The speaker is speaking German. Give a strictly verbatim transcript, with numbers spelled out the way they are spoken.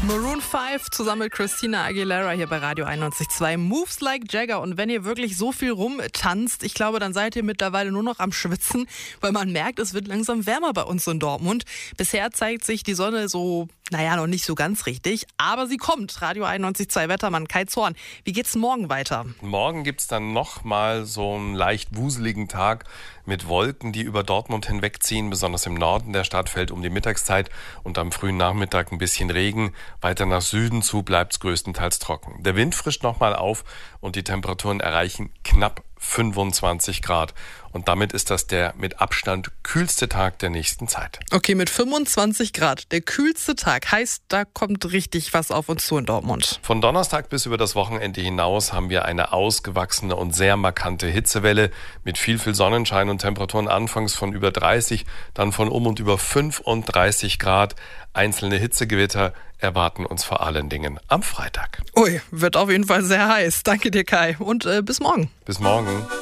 Maroon fünf zusammen mit Christina Aguilera hier bei Radio einundneunzig Komma zwei. Moves like Jagger. Und wenn ihr wirklich so viel rumtanzt, ich glaube, dann seid ihr mittlerweile nur noch am Schwitzen, weil man merkt, es wird langsam wärmer bei uns in Dortmund. Bisher zeigt sich die Sonne so, naja, noch nicht so ganz richtig, aber sie kommt. Radio einundneunzig Komma zwei Wettermann Kai Zorn. Wie geht's morgen weiter? Morgen gibt's dann nochmal so einen leicht wuseligen Tag mit Wolken, die über Dortmund hinwegziehen. Besonders im Norden der Stadt fällt um die Mittagszeit und am frühen Nachmittag ein bisschen Regen. Weiter nach Süden zu bleibt's größtenteils trocken. Der Wind frischt nochmal auf und die Temperaturen erreichen knapp fünfundzwanzig Grad. Und damit ist das der mit Abstand kühlste Tag der nächsten Zeit. Okay, mit fünfundzwanzig Grad, der kühlste Tag, heißt, da kommt richtig was auf uns zu in Dortmund. Von Donnerstag bis über das Wochenende hinaus haben wir eine ausgewachsene und sehr markante Hitzewelle mit viel, viel Sonnenschein und Temperaturen anfangs von über dreißig, dann von um und über fünfunddreißig Grad. Einzelne Hitzegewitter erwarten uns vor allen Dingen am Freitag. Ui, wird auf jeden Fall sehr heiß. Danke dir, Kai. Und äh, bis morgen. Bis morgen.